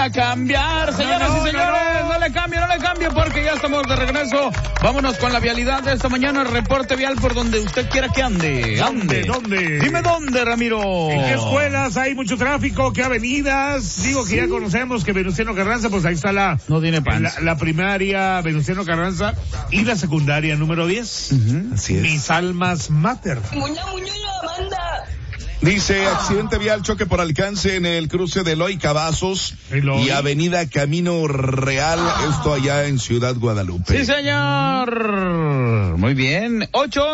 a cambiar, señoras y señores. No le cambie, porque ya estamos de regreso. Vámonos con la vialidad de esta mañana. Reporte vial por donde usted quiera que ande. ¿Dónde? Dime dónde, Ramiro. ¿En qué escuelas hay mucho tráfico? ¿Qué avenidas? Digo que ya conocemos que Venustiano Carranza, pues ahí está la primaria Venustiano Carranza y la secundaria número 10. Así es. Mis almas mater. Muñoz, Amanda. Dice, accidente vial, choque por alcance en el cruce de Eloy Cavazos y Avenida Camino Real, esto allá en Ciudad Guadalupe. Sí, señor. Muy bien.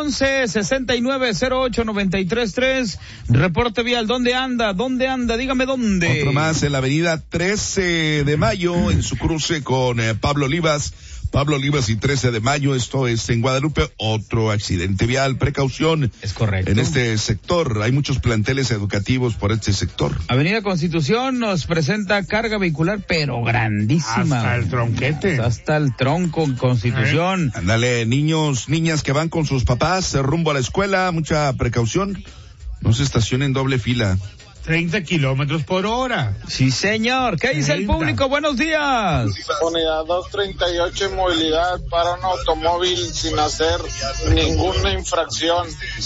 811-6908-933. Reporte vial. ¿Dónde anda? Dígame dónde. Otro más en la Avenida 13 de Mayo, en su cruce con Pablo Olivas y 13 de Mayo, esto es en Guadalupe, otro accidente vial, precaución. Es correcto. En este sector, hay muchos planteles educativos por este sector. Avenida Constitución nos presenta carga vehicular, pero grandísima. Hasta el tronquete. Hasta el tronco en Constitución. Ándale, niños, niñas que van con sus papás rumbo a la escuela, mucha precaución, no se estacionen doble fila. 30 kilómetros por hora. Sí, señor. ¿Qué dice el público? Buenos días. Unidad 238 en movilidad para un automóvil sin hacer ninguna infracción.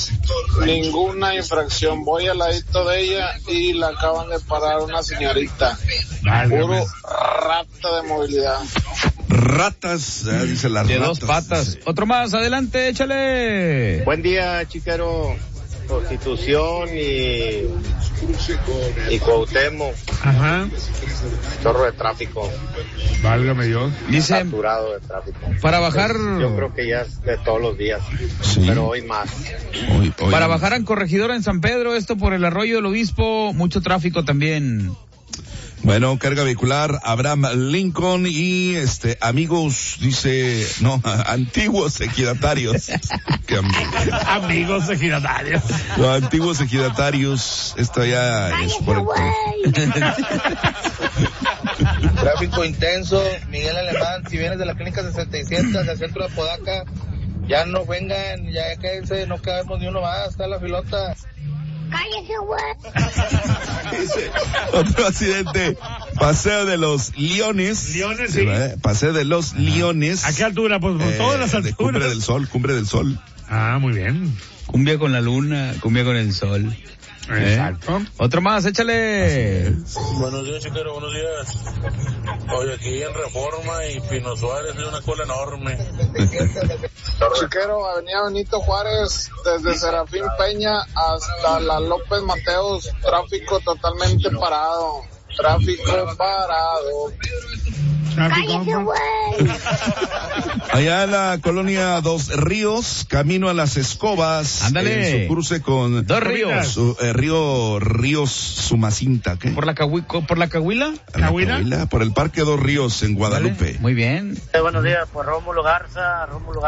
Voy al ladito de ella y la acaban de parar una señorita. Puro rata de movilidad. Ratas, dice las de ratas. De 2 patas. Otro más, adelante, échale. Buen día, chiquero. Constitución y Cuauhtémoc. Ajá. Chorro de tráfico. Válgame Dios. Dice, saturado de tráfico. Para bajar. Yo creo que ya es de todos los días. Sí. Pero hoy más. Hoy para bajar en Corregidora en San Pedro, esto por el Arroyo del Obispo, mucho tráfico también. Bueno, carga vehicular, Abraham Lincoln y amigos, dice, antiguos ejidatarios. Amigos ejidatarios. Los antiguos ejidatarios, esto ya es por Tráfico intenso, Miguel Alemán, si vienes de la clínica 67 hacia el centro de Apodaca, ya no vengan, ya quédense, no cabemos ni uno más, está la filota. ¡Cállese, güey! Otro accidente, Paseo de los Leones. Sí. Paseo de los Leones. ¿A qué altura? Pues por todas las alturas. Cumbre del Sol. Ah, muy bien. Cumbia con la luna, cumbia con el sol. Exacto. Otro más, échale. Buenos días, chiquero, buenos días. Hoy aquí en Reforma y Pino Suárez hay una cola enorme. Chiquero, Avenida Benito Juárez, desde Serafín Peña hasta la López Mateos, tráfico totalmente parado. ¡Cállese, güey! Allá en la colonia Dos Ríos, camino a Las Escobas. Ándale. En su cruce con Dos Ríos. Ríos Sumacinta, ¿qué? ¿Por la Cahuila? ¿Cahuila? Por el Parque Dos Ríos en Guadalupe. Vale, muy bien. Buenos días, por Rómulo Garza.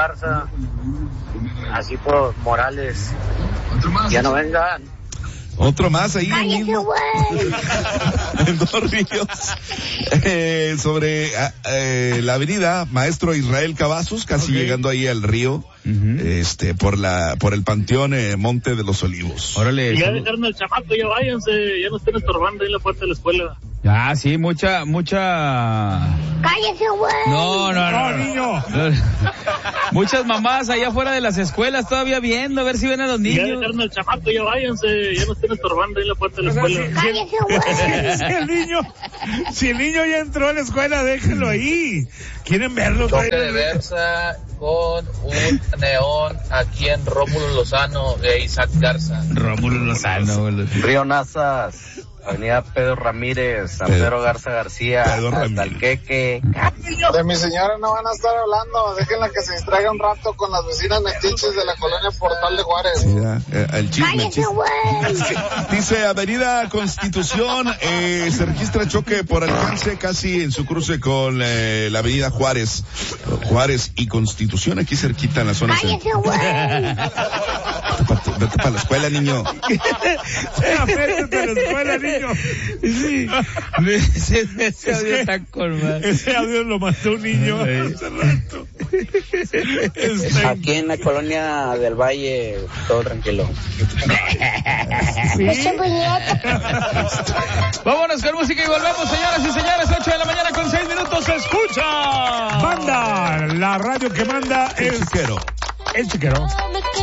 Así por Morales. Ya no vengan. Otro más ahí ¡Cállese, güey! en Dos Ríos, sobre la avenida Maestro Israel Cavazos, casi llegando ahí al río, por el Panteón Monte de los Olivos. Órale. Ya dejaron al chamaco, ya váyanse, ya no estén estorbando ahí en la puerta de la escuela. Ah, sí, mucha. ¡Cállese, güey! No, niño. Muchas mamás allá afuera de las escuelas todavía viendo a ver si ven a los niños. Ya dejaron al chamaco, ya váyanse, ya no estén estorbando ahí en la puerta de la escuela. ¡Cállese, güey! Si el niño ya entró a la escuela, déjenlo ahí. ¿Quieren verlo? Toque de Versa con un neón aquí en Rómulo Lozano e Isaac Garza. Rómulo Lozano. Río Nazas, Avenida Pedro Ramírez, San Pedro Garza García, hasta el Queque. De mi señora no van a estar hablando, déjenla que se distraiga un rato con las vecinas metiches de la colonia Portal de Juárez. Sí, el chisme. ¡Cállese, güey! Dice Avenida Constitución, se registra choque por alcance casi en su cruce con la Avenida Juárez y Constitución, aquí cerquita en la zona ¡Cállese, güey! Vete para la escuela, niño. Vete a la escuela, niño. Sí. Ese audio está colmado. Ese audio lo mandó un niño hace rato. Aquí en la colonia del Valle, todo tranquilo. ¡Ese puñeta! Vámonos con música y volvemos, señoras y señores, 8 la radio que manda el chiquero. El chiquero.